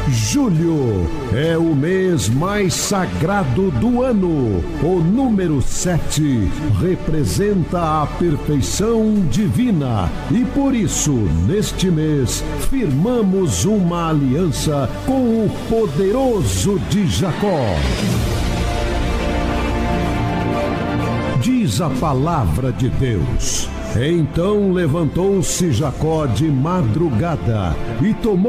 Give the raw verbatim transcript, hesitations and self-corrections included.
Julho é o mês mais sagrado do ano. O número sete representa a perfeição divina e por isso, neste mês, firmamos uma aliança com o poderoso de Jacó. Diz a palavra de Deus: então levantou-se Jacó de madrugada e tomou